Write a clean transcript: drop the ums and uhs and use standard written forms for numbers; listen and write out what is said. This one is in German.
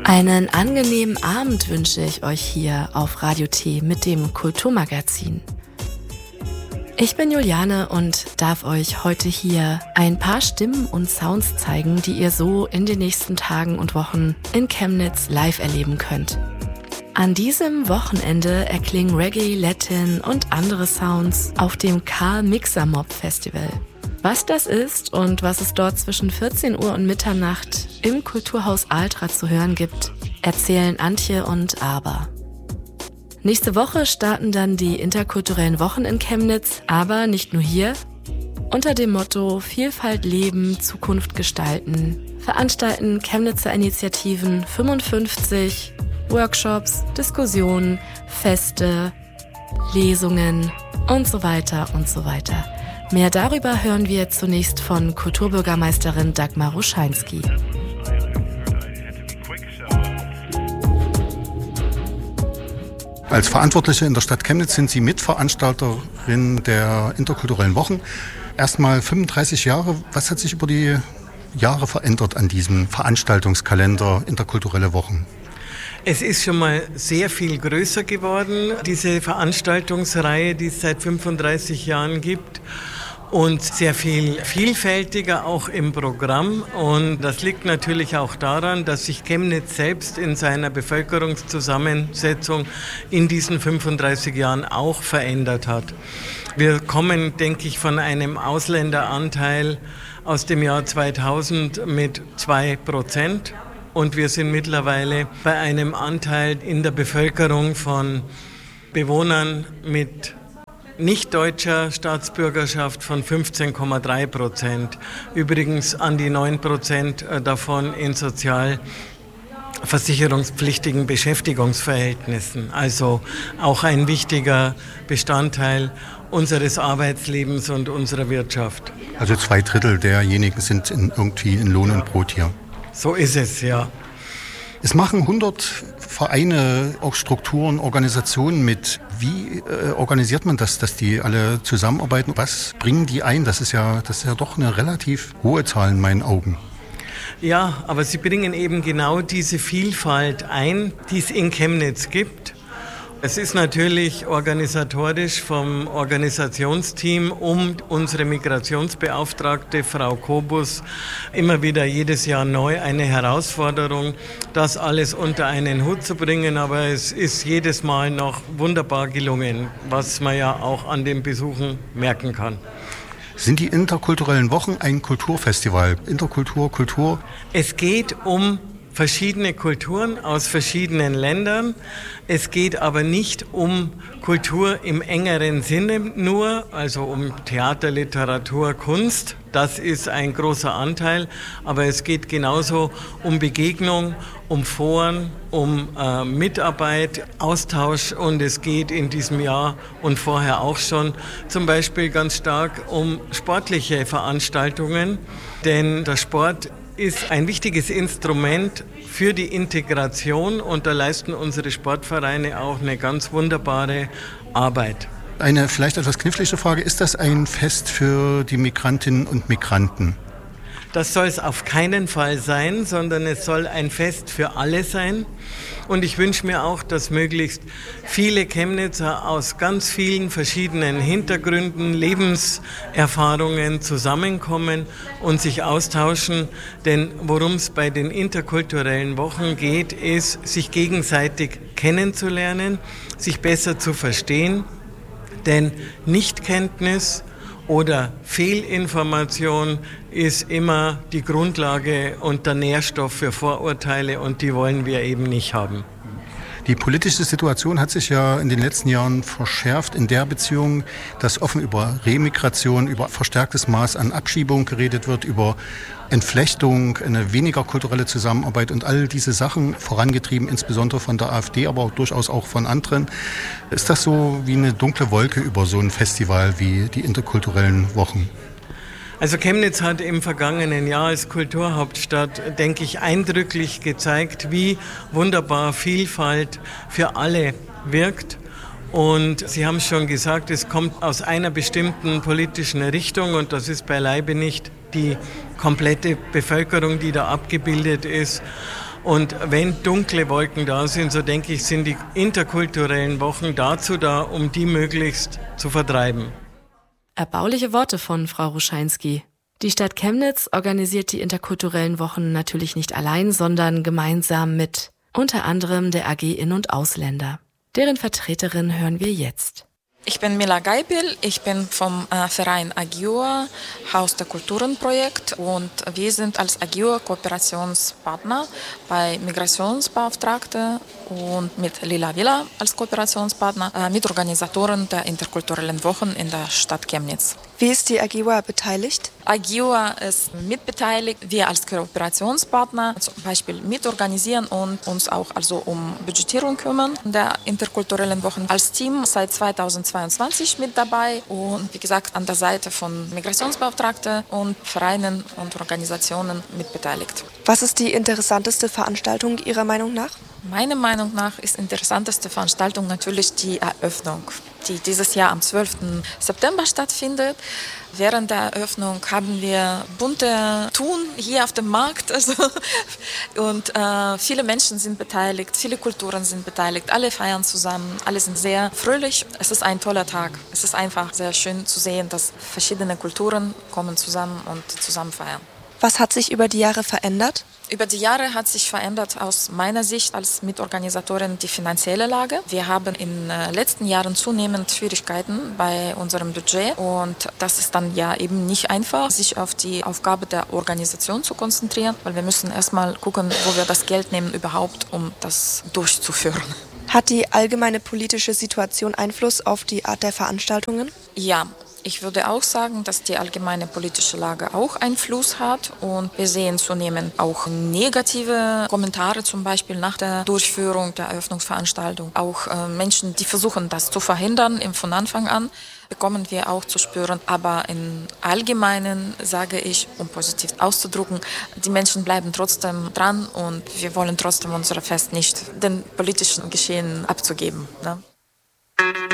Einen angenehmen Abend wünsche ich euch hier auf Radio T mit dem Kulturmagazin. Ich bin Juliane und darf euch heute hier ein paar Stimmen und Sounds zeigen, die ihr so in den nächsten Tagen und Wochen in Chemnitz live erleben könnt. An diesem Wochenende erklingen Reggae, Latin und andere Sounds auf dem Karl Mixer Mob Festival. Was das ist und was es dort zwischen 14 Uhr und Mitternacht im Kulturhaus Altra zu hören gibt, erzählen Antje und Aber. Nächste Woche starten dann die interkulturellen Wochen in Chemnitz, aber nicht nur hier. Unter dem Motto Vielfalt leben, Zukunft gestalten veranstalten Chemnitzer Initiativen 55 Workshops, Diskussionen, Feste, Lesungen und so weiter und so weiter. Mehr darüber hören wir zunächst von Kulturbürgermeisterin Dagmar Ruscheinski. Als Verantwortliche in der Stadt Chemnitz sind Sie Mitveranstalterin der interkulturellen Wochen. Erstmal 35 Jahre. Was hat sich über die Jahre verändert an diesem Veranstaltungskalender interkulturelle Wochen? Es ist schon mal sehr viel größer geworden, diese Veranstaltungsreihe, die es seit 35 Jahren gibt. Und sehr viel vielfältiger auch im Programm. Und das liegt natürlich auch daran, dass sich Chemnitz selbst in seiner Bevölkerungszusammensetzung in diesen 35 Jahren auch verändert hat. Wir kommen, denke ich, von einem Ausländeranteil aus dem Jahr 2000 mit 2%. Und wir sind mittlerweile bei einem Anteil in der Bevölkerung von Bewohnern mit nicht deutscher Staatsbürgerschaft von 15,3%. Übrigens an die 9% davon in sozialversicherungspflichtigen Beschäftigungsverhältnissen. Also auch ein wichtiger Bestandteil unseres Arbeitslebens und unserer Wirtschaft. Also 2/3 derjenigen sind irgendwie in Lohn und Brot hier. So ist es, ja. Es machen 100 Vereine, auch Strukturen, Organisationen mit. Wie organisiert man das, dass die alle zusammenarbeiten? Was bringen die ein? Das ist ja doch eine relativ hohe Zahl in meinen Augen. Ja, aber sie bringen eben genau diese Vielfalt ein, die es in Chemnitz gibt. Es ist natürlich organisatorisch vom Organisationsteam um unsere Migrationsbeauftragte Frau Kobus immer wieder jedes Jahr neu eine Herausforderung, das alles unter einen Hut zu bringen. Aber es ist jedes Mal noch wunderbar gelungen, was man ja auch an den Besuchen merken kann. Sind die interkulturellen Wochen ein Kulturfestival? Interkultur, Kultur? Es geht um verschiedene Kulturen aus verschiedenen Ländern. Es geht aber nicht um Kultur im engeren Sinne nur, also um Theater, Literatur, Kunst. Das ist ein großer Anteil. Aber es geht genauso um Begegnung, um Foren, um Mitarbeit, Austausch. Und es geht in diesem Jahr und vorher auch schon zum Beispiel ganz stark um sportliche Veranstaltungen. Denn der Sport ist ein wichtiges Instrument für die Integration und da leisten unsere Sportvereine auch eine ganz wunderbare Arbeit. Eine vielleicht etwas knifflige Frage, ist das ein Fest für die Migrantinnen und Migranten? Das soll es auf keinen Fall sein, sondern es soll ein Fest für alle sein. Und ich wünsche mir auch, dass möglichst viele Chemnitzer aus ganz vielen verschiedenen Hintergründen, Lebenserfahrungen zusammenkommen und sich austauschen. Denn worum es bei den interkulturellen Wochen geht, ist, sich gegenseitig kennenzulernen, sich besser zu verstehen. Denn Nichtkenntnis oder Fehlinformation ist immer die Grundlage und der Nährstoff für Vorurteile und die wollen wir eben nicht haben. Die politische Situation hat sich ja in den letzten Jahren verschärft in der Beziehung, dass offen über Remigration, über verstärktes Maß an Abschiebung geredet wird, über Entflechtung, eine weniger kulturelle Zusammenarbeit und all diese Sachen vorangetrieben, insbesondere von der AfD, aber auch durchaus auch von anderen. Ist das so wie eine dunkle Wolke über so ein Festival wie die interkulturellen Wochen? Also Chemnitz hat im vergangenen Jahr als Kulturhauptstadt, denke ich, eindrücklich gezeigt, wie wunderbar Vielfalt für alle wirkt. Und Sie haben es schon gesagt, es kommt aus einer bestimmten politischen Richtung und das ist beileibe nicht die komplette Bevölkerung, die da abgebildet ist. Und wenn dunkle Wolken da sind, so denke ich, sind die interkulturellen Wochen dazu da, um die möglichst zu vertreiben. Erbauliche Worte von Frau Ruscheinski. Die Stadt Chemnitz organisiert die interkulturellen Wochen natürlich nicht allein, sondern gemeinsam mit unter anderem der AG In- und Ausländer. Deren Vertreterin hören wir jetzt. Ich bin Mila Geipel, ich bin vom Verein AGIOA, Haus der Kulturen-Projekt, und wir sind als AGIOA Kooperationspartner bei Migrationsbeauftragte und mit Lila Villa als Kooperationspartner, Mitorganisatoren der interkulturellen Wochen in der Stadt Chemnitz. Wie ist die AGIOA beteiligt? AGIOA ist mitbeteiligt. Wir als Kooperationspartner zum Beispiel mitorganisieren und uns auch also um Budgetierung kümmern der interkulturellen Wochen. Als Team seit 2022 mit dabei und wie gesagt an der Seite von Migrationsbeauftragten und Vereinen und Organisationen mitbeteiligt. Was ist die interessanteste Veranstaltung Ihrer Meinung nach? Meiner Meinung nach ist die interessanteste Veranstaltung natürlich die Eröffnung, die dieses Jahr am 12. September stattfindet. Während der Eröffnung haben wir bunte Tun hier auf dem Markt. Und viele Menschen sind beteiligt, viele Kulturen sind beteiligt, alle feiern zusammen, alle sind sehr fröhlich. Es ist ein toller Tag. Es ist einfach sehr schön zu sehen, dass verschiedene Kulturen kommen zusammen und zusammen feiern. Was hat sich über die Jahre verändert? Über die Jahre hat sich verändert aus meiner Sicht als Mitorganisatorin die finanzielle Lage. Wir haben in den letzten Jahren zunehmend Schwierigkeiten bei unserem Budget und das ist dann ja eben nicht einfach, sich auf die Aufgabe der Organisation zu konzentrieren, weil wir müssen erstmal gucken, wo wir das Geld nehmen überhaupt, um das durchzuführen. Hat die allgemeine politische Situation Einfluss auf die Art der Veranstaltungen? Ja. Ich würde auch sagen, dass die allgemeine politische Lage auch Einfluss hat und wir sehen zunehmend auch negative Kommentare, zum Beispiel nach der Durchführung der Eröffnungsveranstaltung. Auch Menschen, die versuchen, das zu verhindern von Anfang an, bekommen wir auch zu spüren. Aber im Allgemeinen sage ich, um positiv auszudrücken, die Menschen bleiben trotzdem dran und wir wollen trotzdem unser Fest nicht den politischen Geschehen abzugeben. Ne?